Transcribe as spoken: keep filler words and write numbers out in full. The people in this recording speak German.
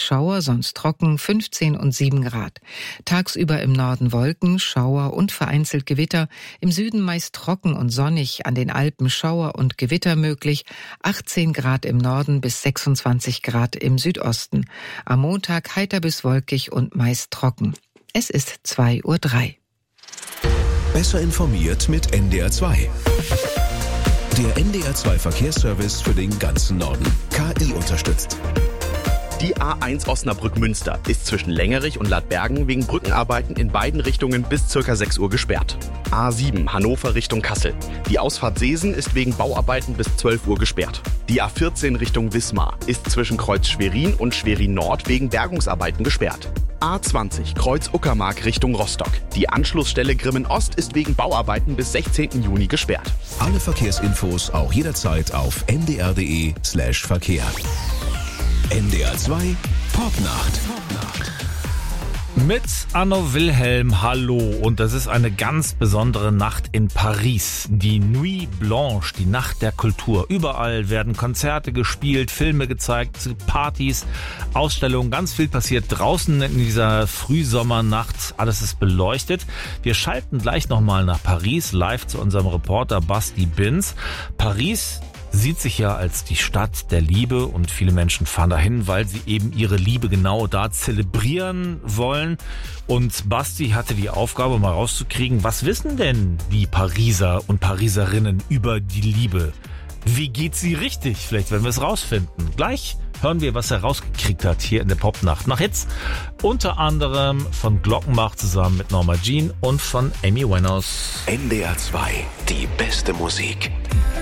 Schauer, sonst trocken, fünfzehn und sieben Grad. Tagsüber im Norden Wolken, Schauer und vereinzelt Gewitter. Im Süden meist trocken und sonnig, an den Alpen Schauer und Gewitter möglich. achtzehn Grad im Norden bis sechsundzwanzig Grad im Südosten. Am Montag heiter bis wolkig und meist trocken. Es ist zwei Uhr drei. Besser informiert mit N D R zwei. Der N D R zwei Verkehrsservice für den ganzen Norden. K I unterstützt. Die A eins Osnabrück-Münster ist zwischen Längerich und Ladbergen wegen Brückenarbeiten in beiden Richtungen bis ca. sechs Uhr gesperrt. A sieben Hannover Richtung Kassel. Die Ausfahrt Seesen ist wegen Bauarbeiten bis zwölf Uhr gesperrt. Die A vierzehn Richtung Wismar ist zwischen Kreuz Schwerin und Schwerin Nord wegen Bergungsarbeiten gesperrt. A zwanzig Kreuz Uckermark Richtung Rostock. Die Anschlussstelle Grimmen Ost ist wegen Bauarbeiten bis sechzehnten Juni gesperrt. Alle Verkehrsinfos auch jederzeit auf n d r punkt d e slash verkehr. N D R zwei Popnacht. Mit Anno Wilhelm, hallo. Und das ist eine ganz besondere Nacht in Paris. Die Nuit Blanche, die Nacht der Kultur. Überall werden Konzerte gespielt, Filme gezeigt, Partys, Ausstellungen. Ganz viel passiert draußen in dieser Frühsommernacht. Alles ist beleuchtet. Wir schalten gleich nochmal nach Paris, live zu unserem Reporter Basti Binz. Paris sieht sich ja als die Stadt der Liebe und viele Menschen fahren dahin, weil sie eben ihre Liebe genau da zelebrieren wollen. Und Basti hatte die Aufgabe, mal rauszukriegen, was wissen denn die Pariser und Pariserinnen über die Liebe? Wie geht sie richtig? Vielleicht werden wir es rausfinden. Gleich hören wir, was er rausgekriegt hat hier in der Popnacht. Nach Hits unter anderem von Glockenbach zusammen mit Norma Jean und von Amy Winehouse. N D R zwei, die beste Musik.